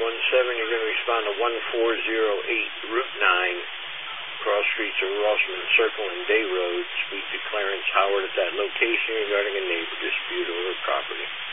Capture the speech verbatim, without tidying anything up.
one seven, you're going to respond to one four zero eight Route nine, cross streets of Rossman Circle and Day Road. Speak to Clarence Howard at that location regarding a neighbor dispute over property.